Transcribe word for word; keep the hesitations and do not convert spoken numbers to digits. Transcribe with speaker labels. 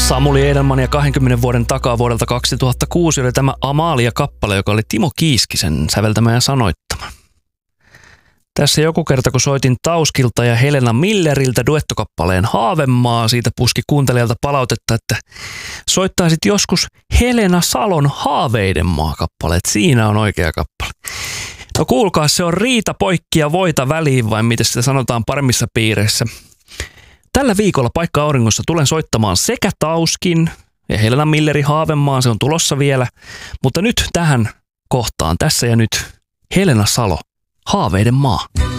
Speaker 1: Samuli Edelman ja kahdenkymmenen vuoden takaa vuodelta kaksituhattakuusi oli tämä Amalia-kappale, joka oli Timo Kiiskisen säveltämä ja sanoittama. Tässä joku kerta, kun soitin Tauskilta ja Helena Milleriltä duettokappaleen Haavemaa, siitä puski kuuntelijalta palautetta, että soittaisit joskus Helena Salon Haaveidenmaa-kappaleet. Siinä on oikea kappale. No kuulkaa, se on riita poikki ja voita väliin, vai miten sitä sanotaan paremmissa piireissä. Tällä viikolla Paikka Auringossa tulen soittamaan sekä Tauskin ja Helena Millerin Haavemaan, se on tulossa vielä. Mutta nyt tähän kohtaan, tässä ja nyt, Helena Salo, Haaveiden maa.